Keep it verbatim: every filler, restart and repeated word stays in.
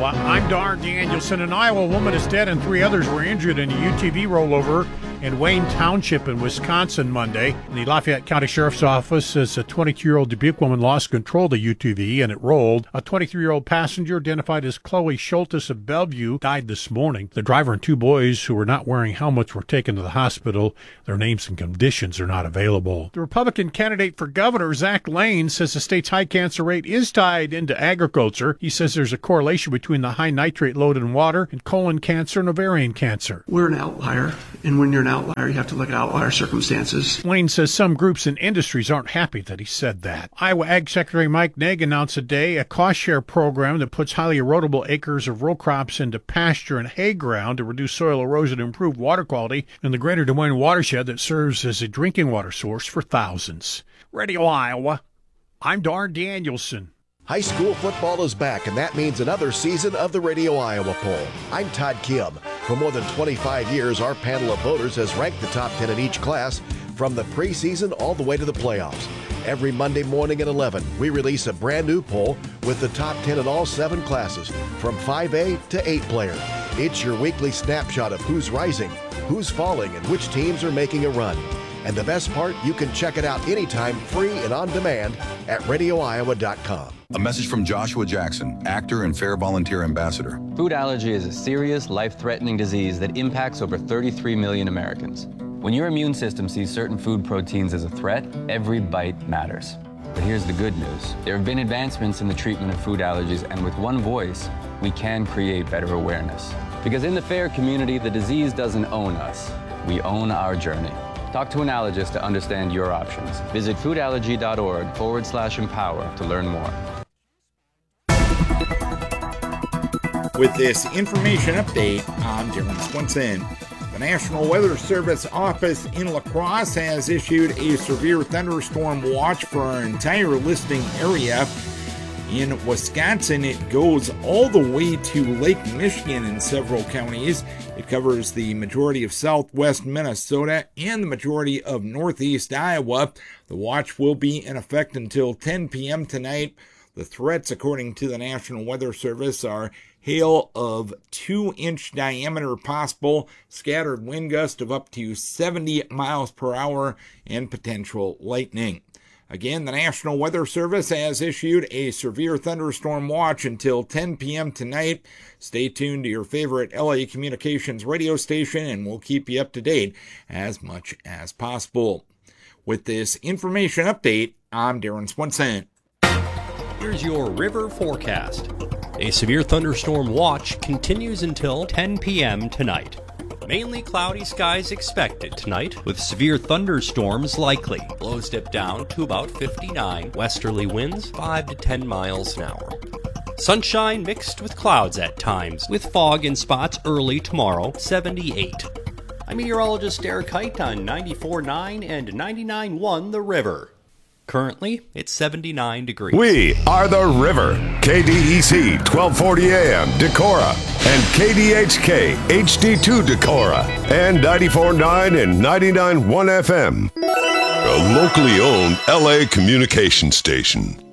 Iowa. I'm Dar Danielson. An Iowa woman is dead and three others were injured in a U T V rollover in Wayne Township in Wisconsin Monday. The Lafayette County Sheriff's Office says a twenty-two-year-old Dubuque woman lost control of the U T V and it rolled. A twenty-three-year-old passenger identified as Chloe Schultes of Bellevue died this morning. The driver and two boys who were not wearing helmets were taken to the hospital. Their names and conditions are not available. The Republican candidate for governor, Zach Lane, says the state's high cancer rate is tied into agriculture. He says there's a correlation between the high nitrate load in water and colon cancer and ovarian cancer. We're an outlier, and when you're an outlier, you have to look at outlier circumstances. Lane says some groups and industries aren't happy that he said that. Iowa Ag Secretary Mike Naig announced today a cost-share program that puts highly erodible acres of row crops into pasture and hay ground to reduce soil erosion and improve water quality in the greater Des Moines watershed that serves as a drinking water source for thousands. Radio Iowa, I'm Dar Danielson. High school football is back, and that means another season of the Radio Iowa Poll. I'm Todd Kim. For more than twenty-five years, our panel of voters has ranked the top ten in each class from the preseason all the way to the playoffs. Every Monday morning at eleven, we release a brand new poll with the top ten in all seven classes, from five A to eight player. It's your weekly snapshot of who's rising, who's falling, and which teams are making a run. And the best part, you can check it out anytime, free and on demand at radio iowa dot com. A message from Joshua Jackson, actor and Fair Volunteer Ambassador. Food allergy is a serious, life-threatening disease that impacts over thirty-three million Americans. When your immune system sees certain food proteins as a threat, every bite matters. But here's the good news. There have been advancements in the treatment of food allergies, and with one voice, we can create better awareness. Because in the FAIR community, the disease doesn't own us. We own our journey. Talk to an allergist to understand your options. Visit foodallergy.org forward slash empower to learn more. With this information update, I'm Darren Swinson. The National Weather Service office in La Crosse has issued a severe thunderstorm watch for our entire listing area. In Wisconsin, it goes all the way to Lake Michigan in several counties. It covers the majority of southwest Minnesota and the majority of northeast Iowa. The watch will be in effect until ten p.m. tonight. The threats, according to the National Weather Service, are hail of two-inch diameter possible, scattered wind gust of up to seventy miles per hour, and potential lightning. Again, the National Weather Service has issued a severe thunderstorm watch until ten p.m. tonight. Stay tuned to your favorite L A Communications radio station, and we'll keep you up to date as much as possible. With this information update, I'm Darren Swinson. Here's your river forecast. A severe thunderstorm watch continues until ten p.m. tonight. Mainly cloudy skies expected tonight, with severe thunderstorms likely. Lows dip down to about fifty-nine. Westerly winds five to ten miles an hour. Sunshine mixed with clouds at times, with fog in spots early tomorrow, seventy-eight. I'm meteorologist Derek Height on ninety-four point nine and ninety-nine point one The River. Currently, it's seventy-nine degrees. We are The River. K D E C twelve forty A M Decorah and K D H K H D two Decorah and ninety-four point nine and ninety-nine point one F M. A locally owned L A communication station.